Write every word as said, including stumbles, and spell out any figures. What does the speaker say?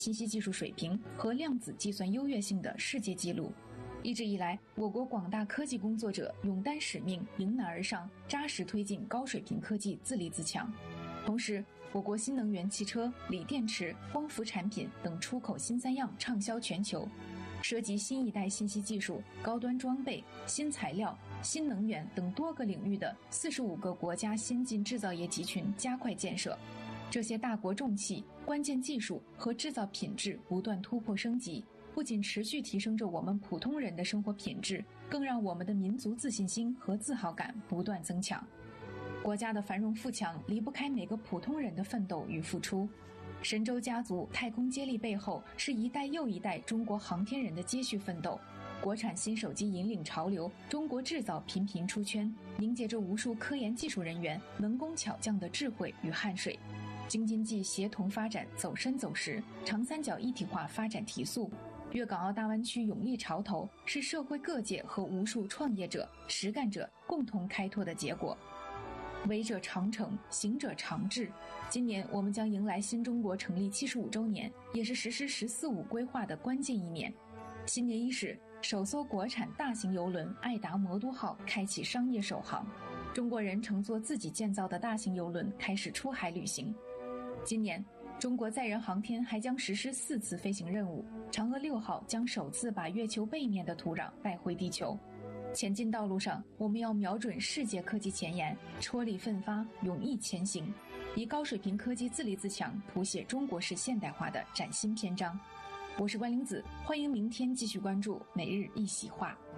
信息技术水平和量子计算优越性的世界纪录。一直以来，我国广大科技工作者勇担使命，迎难而上，扎实推进高水平科技自立自强。同时，我国新能源汽车、锂电池、光伏产品等出口新三样畅销全球，涉及新一代信息技术、高端装备、新材料、新能源等多个领域的四十五个国家先进制造业集群加快建设。这些大国重器、关键技术和制造品质不断突破升级，不仅持续提升着我们普通人的生活品质，更让我们的民族自信心和自豪感不断增强。国家的繁荣富强离不开每个普通人的奋斗与付出。神舟家族太空接力背后，是一代又一代中国航天人的接续奋斗。国产新手机引领潮流，中国制造频频出圈，凝结着无数科研技术人员能工巧匠的智慧与汗水。京津冀协同发展走深走实，长三角一体化发展提速，粤港澳大湾区勇立潮头，是社会各界和无数创业者、实干者共同开拓的结果。为者长城，行者长志。今年我们将迎来新中国成立七十五周年，也是实施“十四五”规划的关键一年。新年伊始，首艘国产大型邮轮爱达魔都号开启商业首航，中国人乘坐自己建造的大型邮轮开始出海旅行。今年，中国载人航天还将实施四次飞行任务，嫦娥六号将首次把月球背面的土壤带回地球。前进道路上，我们要瞄准世界科技前沿，踔厉奋发，勇毅前行，以高水平科技自立自强，谱写中国式现代化的崭新篇章。我是关灵子，欢迎明天继续关注每日一席话。